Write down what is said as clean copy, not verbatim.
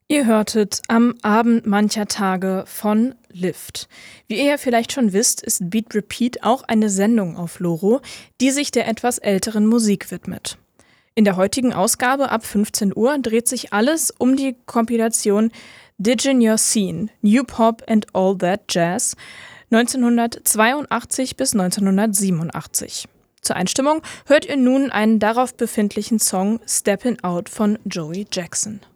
Ihr hörtet „Am Abend mancher Tage“ von Lift. Wie ihr ja vielleicht schon wisst, ist Beat Repeat auch eine Sendung auf Loro, die sich der etwas älteren Musik widmet. In der heutigen Ausgabe ab 15 Uhr dreht sich alles um die Kompilation Digin' Your Scene, New Pop and All That Jazz 1982 bis 1987. Zur Einstimmung hört ihr nun einen darauf befindlichen Song Steppin' Out von Joey Jackson.